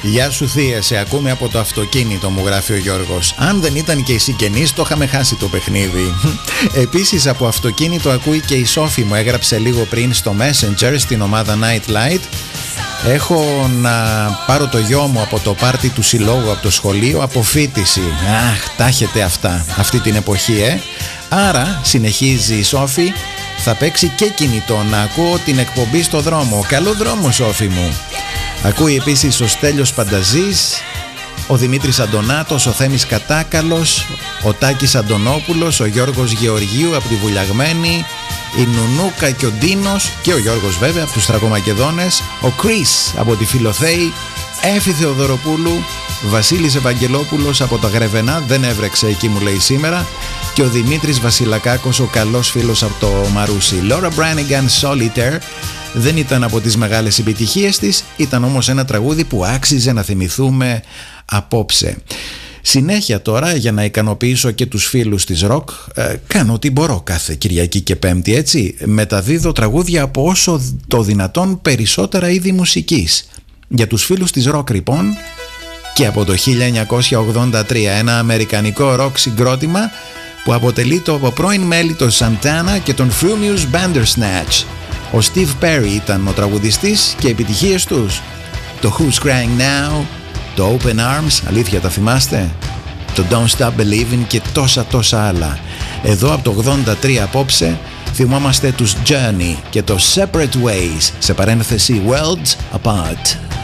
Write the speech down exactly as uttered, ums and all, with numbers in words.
Γεια σου θεία, σε ακούμε από το αυτοκίνητο, μου γράφει ο Γιώργος. Αν δεν ήταν και οι συγγενείς, το είχαμε χάσει το παιχνίδι. Επίσης από αυτοκίνητο ακούει και η Σόφη, μου έγραψε λίγο πριν στο Messenger στην ομάδα Night Light. Έχω να πάρω το γιο μου από το πάρτι του συλλόγου από το σχολείο, αποφοίτηση. Αχ, τα έχετε αυτά, αυτή την εποχή, ε. Άρα, συνεχίζει η Σόφη, θα παίξει και κινητό να ακούω την εκπομπή στο δρόμο. Καλό δρόμο, Σόφη μου. Ακούει επίσης ο Στέλιος Πανταζής, ο Δημήτρης Αντωνάτος, ο Θέμης Κατάκαλος, ο Τάκης Αντωνόπουλος, ο Γιώργος Γεωργίου από τη Βουλιαγμένη, η Νουνούκα και ο Ντίνος και ο Γιώργος βέβαια από τους Τρακομακεδόνες, ο Κρίς από τη Φιλοθέη, Έφη Θεοδωροπούλου, Βασίλης Ευαγγελόπουλος από τα Γρεβενά, δεν έβρεξε εκεί μου λέει σήμερα, και ο Δημήτρης Βασιλακάκος, ο καλός φίλος από το Μαρούσι. Laura Branigan, Solitaire, δεν ήταν από τις μεγάλες επιτυχίες της, ήταν όμως ένα τραγούδι που άξιζε να θυμηθούμε απόψε. Συνέχεια τώρα, για να ικανοποιήσω και τους φίλους της ροκ, ε, κάνω ό,τι μπορώ κάθε Κυριακή και Πέμπτη, έτσι. Μεταδίδω τραγούδια από όσο το δυνατόν περισσότερα είδη μουσικής. Για τους φίλους της ροκ λοιπόν, και από το χίλια εννιακόσια ογδόντα τρία ένα αμερικανικό ροκ συγκρότημα που αποτελείται από πρώην μέλη των Santana και των Frumious Bandersnatch. Ο Steve Perry ήταν ο τραγουδιστής και επιτυχίες τους: το Who's Crying Now, το Open Arms, αλήθεια τα θυμάστε, το Don't Stop Believing και τόσα τόσα άλλα. Εδώ από το ογδόντα τρία απόψε θυμόμαστε τους Journey και το Separate Ways, σε παρένθεση Worlds Apart.